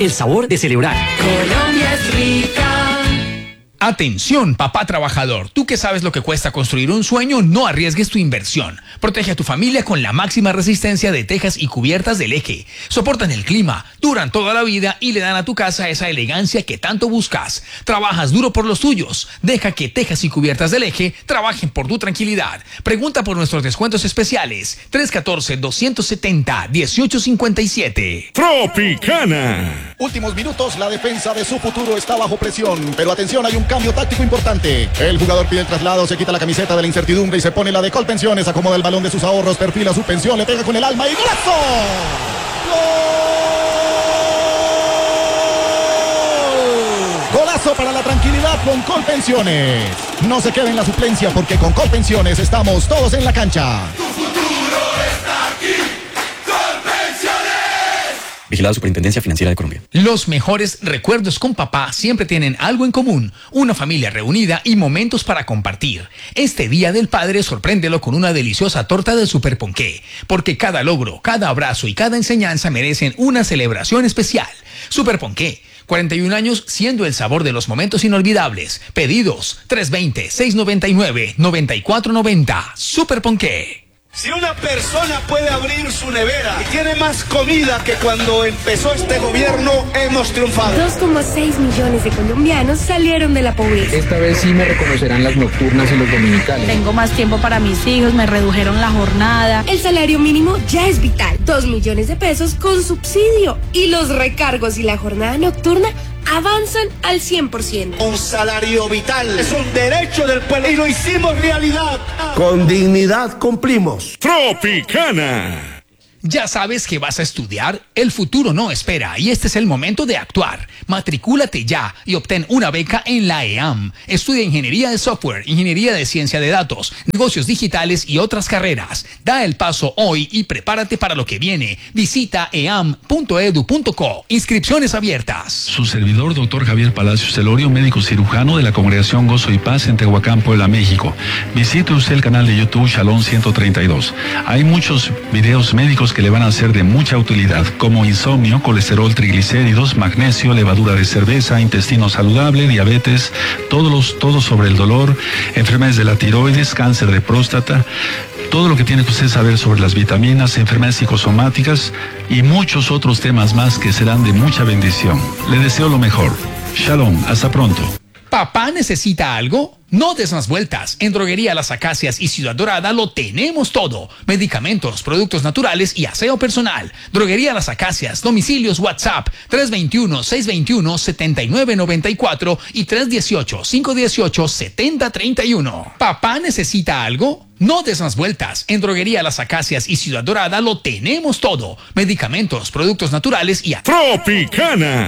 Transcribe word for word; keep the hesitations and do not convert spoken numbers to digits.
el sabor de celebrar. Colombia es rica. Atención, papá trabajador, tú que sabes lo que cuesta construir un sueño, no arriesgues tu inversión. Protege a tu familia con la máxima resistencia de tejas y cubiertas del Eje. Soportan el clima, duran toda la vida y le dan a tu casa esa elegancia que tanto buscas. Trabajas duro por los tuyos. Deja que Tejas y Cubiertas del Eje trabajen por tu tranquilidad. Pregunta por nuestros descuentos especiales. tres uno cuatro, dos siete cero, uno ocho cinco siete. Tropicana. Últimos minutos, la defensa de su futuro está bajo presión, pero atención, hay un cambio táctico importante. El jugador pide el traslado, se quita la camiseta de la incertidumbre y se pone la de Colpensiones, acomoda el balón de sus ahorros, perfila su pensión, le pega con el alma y ¡golazo! ¡Gol! Golazo para la tranquilidad con Colpensiones. No se quede en la suplencia porque con Colpensiones estamos todos en la cancha. Tu futuro está aquí. Vigilada Superintendencia Financiera de Colombia. Los mejores recuerdos con papá siempre tienen algo en común, una familia reunida y momentos para compartir. Este Día del Padre sorpréndelo con una deliciosa torta de Super Ponqué, porque cada logro, cada abrazo y cada enseñanza merecen una celebración especial. Super Ponqué, cuarenta y un años siendo el sabor de los momentos inolvidables. Pedidos tres dos cero, seis nueve nueve, nueve cuatro nueve cero. Super Ponqué. Si una persona puede abrir su nevera y tiene más comida que cuando empezó este gobierno, hemos triunfado. dos coma seis millones de colombianos salieron de la pobreza. Esta vez sí me reconocerán las nocturnas y los dominicales. Tengo más tiempo para mis hijos, me redujeron la jornada. El salario mínimo ya es vital. Dos millones de pesos con subsidio. Y los recargos y la jornada nocturna avanzan al cien por ciento. Un salario vital es un derecho del pueblo y lo hicimos realidad. Con dignidad cumplimos. Tropicana. ¿Ya sabes que vas a estudiar? El futuro no espera y este es el momento de actuar. Matricúlate ya y obtén una beca en la E A M. Estudia Ingeniería de Software, Ingeniería de Ciencia de Datos, Negocios Digitales y otras carreras. Da el paso hoy y prepárate para lo que viene. Visita e a m punto e d u punto co. Inscripciones abiertas. Su servidor, doctor Javier Palacios Celorio, médico cirujano de la Congregación Gozo y Paz en Tehuacán, Puebla, México. Visite usted el canal de YouTube Shalom ciento treinta y dos. Hay muchos videos médicos que le van a ser de mucha utilidad, como insomnio, colesterol, triglicéridos, magnesio, levadura de cerveza, intestino saludable, diabetes, todos los, todo sobre el dolor, enfermedades de la tiroides, cáncer de próstata, todo lo que tiene que usted saber sobre las vitaminas, enfermedades psicosomáticas y muchos otros temas más que serán de mucha bendición. Le deseo lo mejor. Shalom, hasta pronto. ¿Papá necesita algo? No des más vueltas. En Droguería Las Acacias y Ciudad Dorada lo tenemos todo. Medicamentos, productos naturales y aseo personal. Droguería Las Acacias, domicilios WhatsApp tres dos uno, seis dos uno, siete nueve nueve cuatro y tres uno ocho, cinco uno ocho, siete cero tres uno. ¿Papá necesita algo? No des más vueltas. En Droguería Las Acacias y Ciudad Dorada lo tenemos todo. Medicamentos, productos naturales y... Tropicana.